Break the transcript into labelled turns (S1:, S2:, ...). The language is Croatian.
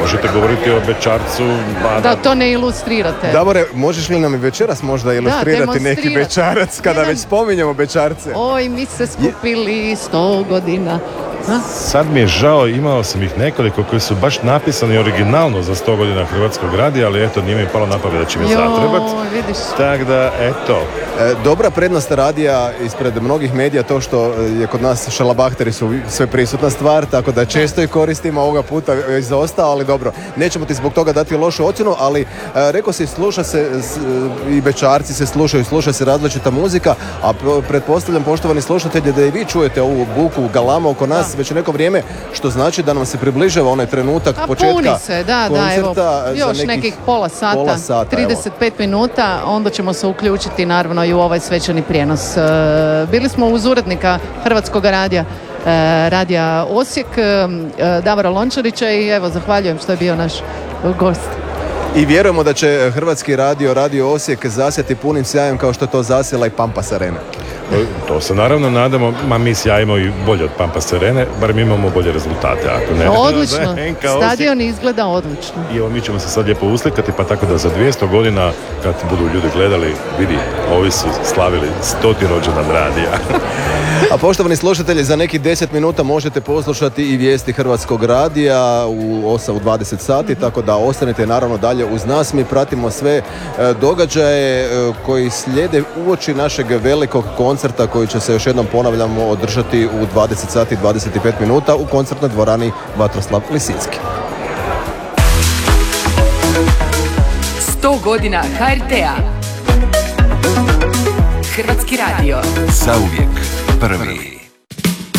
S1: možete govoriti o Bećarcu.
S2: Da, to ne ilustrirate.
S3: Davore, možeš li nam i večeras možda ilustrirati neki Bećarac kada već spominjemo Bećarce?
S2: Oj, mi se skupili 100 godina.
S1: Sad mi je žao, imao sam ih nekoliko koji su baš napisani originalno za 100 godina Hrvatskog radija, ali eto, nije mi palo na pamet da će mi zatrebat. Tako da, eto.
S3: Dobra prednost radija ispred mnogih medija to što je kod nas šalabahteri su sve prisutna stvar, tako da često ih koristimo, ovoga puta je zaostao, ali dobro. Nećemo ti zbog toga dati lošu ocjenu, ali rekao si, sluša se i Bećarci se slušaju, sluša se različita muzika, a pretpostavljam, poštovani slušatelji, da i vi čujete ovu buku, galamu oko nas već neko vrijeme, što znači da nam se približava onaj trenutak početka
S2: puni se, koncerta. Evo, još nekih pola sata 35 minuta, onda ćemo se uključiti naravno i u ovaj svečani prijenos. Bili smo uz urednika Hrvatskog radija Osijek, Davora Lončarića, i evo, zahvaljujem što je bio naš gost.
S3: I vjerujemo da će Hrvatski radio Osijek zasjati punim sjajem kao što to zasjela i Pampas Arena.
S1: To se naravno nadamo, mi sjajimo i bolje od Pampas Arene, bar mi imamo bolje rezultate. Ako ne,
S2: odlično, stadion izgleda odlično.
S1: I evo, mi ćemo se sad lijepo uslikati, pa tako da za 200 godina, kad budu ljudi gledali, vidi, ovi su slavili 100. rođendan radija.
S3: A poštovani slušatelji, za nekih 10 minuta možete poslušati i vijesti Hrvatskog radija u 20 sati, tako da ostanete naravno dalje uz nas. Mi pratimo sve događaje koji slijede uoči našeg velikog koncerta koji će se, još jednom ponavljamo, održati u 20 sati i 25 minuta u koncertnoj dvorani Vatroslav Lisinski.
S4: 100 godina HRT-a. Hrvatski radio.
S5: Zauvijek prvi.